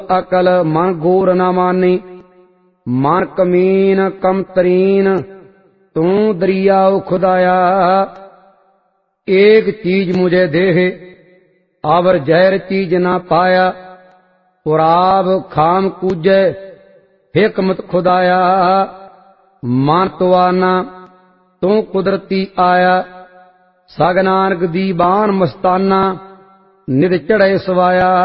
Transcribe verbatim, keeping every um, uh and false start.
अकल मन गोर न मानी। मन कमीन कम तरीन तू दरियाओ खुदाया। एक चीज मुझे देह आवर जहर चीज ना पाया। पुराब खाम कूजै हिकमत खुदाया। मन तो आना तू कुदरती आया। सग नानक दी बान मस्ताना निध चढ़े सवाया।